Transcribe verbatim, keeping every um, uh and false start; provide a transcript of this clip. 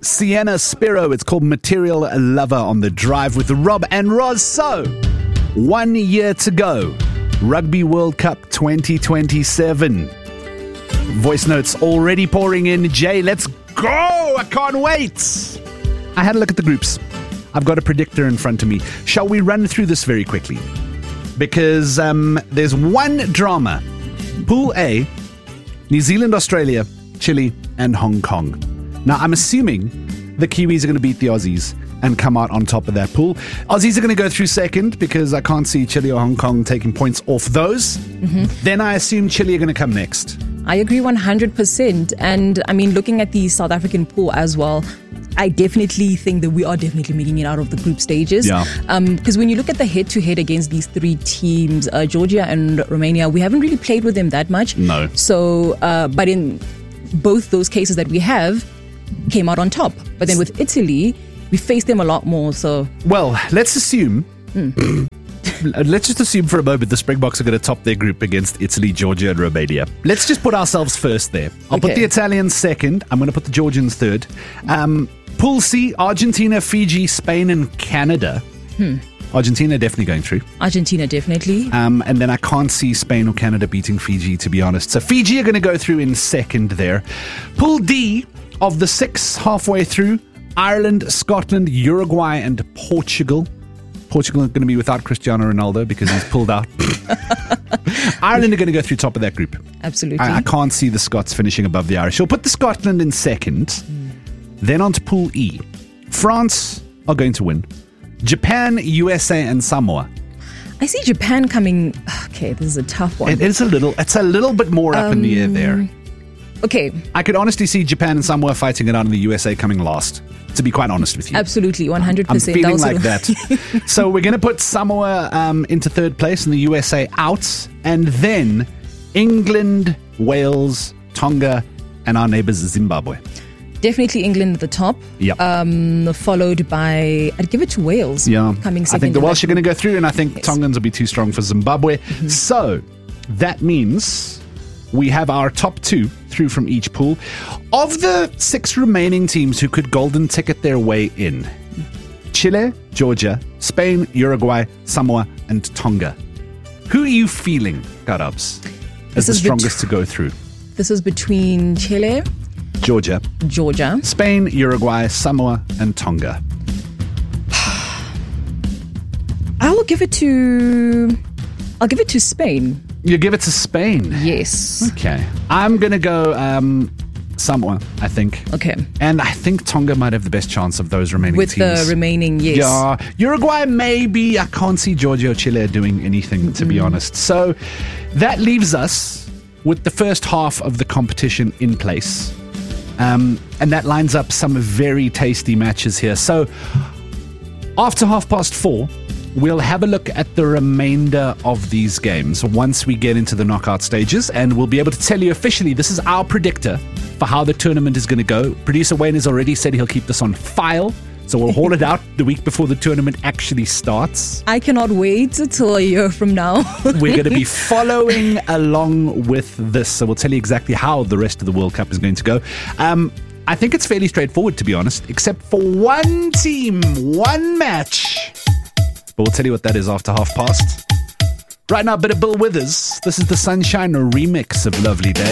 Sienna Spiro. It's called Material Lover on the Drive with Rob and Roz. So, one year to go. Rugby World Cup twenty twenty-seven. Voice notes already pouring in. Jay, let's go! I can't wait! I had a look at the groups. I've got a predictor in front of me. Shall we run through this very quickly? Because um, there's one drama. Pool A, New Zealand, Australia, Chile, and Hong Kong. Now, I'm assuming the Kiwis are going to beat the Aussies and come out on top of that pool. Aussies are going to go through second because I can't see Chile or Hong Kong taking points off those. Mm-hmm. Then I assume Chile are going to come next. I agree one hundred percent. And I mean, looking at the South African pool as well, I definitely think that we are definitely making it out of the group stages. Yeah. Um, because when you look at the head-to-head against these three teams, uh, Georgia and Romania, we haven't really played with them that much. No. So, uh, but in both those cases that we have, came out on top. But then with Italy, we faced them a lot more. So, well, let's assume. Mm. Let's just assume for a moment the Springboks are going to top their group against Italy, Georgia, and Romania. Let's just put ourselves first there. I'll Okay. put the Italians second. I'm going to put the Georgians third. Um, Pool C, Argentina, Fiji, Spain, and Canada. Hmm. Argentina definitely going through. Argentina, definitely. Um, and then I can't see Spain or Canada beating Fiji, to be honest. So Fiji are going to go through in second there. Pool D, of the six halfway through, Ireland, Scotland, Uruguay, and Portugal. Portugal are going to be without Cristiano Ronaldo because he's pulled out. Ireland are going to go through top of that group. Absolutely. I, I can't see the Scots finishing above the Irish. We'll put the Scotland in second. Mm. Then on to Pool E. France are going to win. Japan, U S A, and Samoa. I see Japan coming. Okay, this is a tough one. It is a little. It's a little bit more up um, in the air there. Okay. I could honestly see Japan and Samoa fighting it out, and the U S A coming last. To be quite honest with you. Absolutely, one hundred percent. I'm feeling like that. So we're going to put Samoa um, into third place and the U S A out. And then England, Wales, Tonga, and our neighbours Zimbabwe. Definitely England at the top. Yep. Um, followed by, I'd give it to Wales. Yeah. Coming second. I think the Welsh are going to go through, and I think yes. Tongans will be too strong for Zimbabwe. Mm-hmm. So that means we have our top two through from each pool. Of the six remaining teams who could golden ticket their way in, Chile, Georgia, Spain, Uruguay, Samoa, and Tonga. Who are you feeling, Karabs, as the strongest bet- to go through? This is between Chile, Georgia, Georgia, Spain, Uruguay, Samoa, and Tonga. I will give it to... I'll give it to Spain. You give it to Spain? Yes. Okay. I'm going to go um, Samoa, I think. Okay. And I think Tonga might have the best chance of those remaining With teams. With the remaining, yes. Yeah. Uruguay, maybe. I can't see Georgia or Chile doing anything, to mm. be honest. So that leaves us with the first half of the competition in place. Um, and that lines up some very tasty matches here. So after half past four, we'll have a look at the remainder of these games once we get into the knockout stages, and we'll be able to tell you officially this is our predictor for how the tournament is going to go. Producer Wayne has already said he'll keep this on file, so we'll haul it out the week before the tournament actually starts. I cannot wait until a year from now. We're going to be following along with this, so we'll tell you exactly how the rest of the World Cup is going to go. Um, I think it's fairly straightforward, to be honest, except for one team, one match. But we'll tell you what that is after half past. Right now, a bit of Bill Withers. This is the Sunshine remix of Lovely Day.